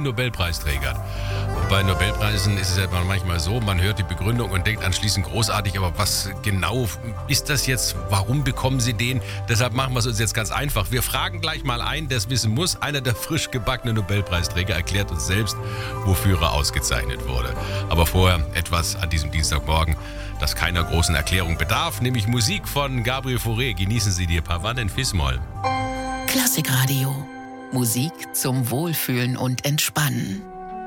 Nobelpreisträgern. Und bei Nobelpreisen ist es ja manchmal so, man hört die Begründung und denkt anschließend großartig, aber was genau ist das jetzt? Warum bekommen sie den? Deshalb machen wir es uns jetzt ganz einfach. Wir fragen gleich mal einen, der es wissen muss. Einer der frisch gebackenen Nobelpreisträger erklärt uns selbst, wofür er ausgezeichnet wurde. Aber vorher etwas an diesem Dienstagmorgen, das keiner großen Erklärung bedarf, nämlich Musik von Gabriel Fauré. Genießen Sie die Pavane in Fis-Moll. Klassikradio. Musik zum Wohlfühlen und Entspannen.